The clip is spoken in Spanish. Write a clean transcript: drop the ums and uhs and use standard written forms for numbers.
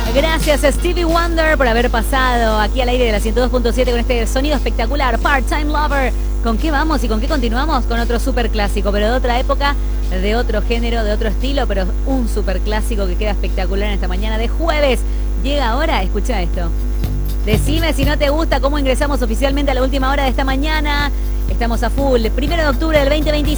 Gracias a Stevie Wonder por haber pasado aquí al aire de la 102.7 con este sonido espectacular, Part-Time Lover. ¿Con qué vamos y con qué continuamos? Con otro super clásico, pero de otra época, de otro género, de otro estilo, pero un super clásico que queda espectacular en esta mañana de jueves. Llega ahora, escucha esto. Decime si no te gusta cómo ingresamos oficialmente a la última hora de esta mañana. Estamos a full. 1 de octubre del 2025.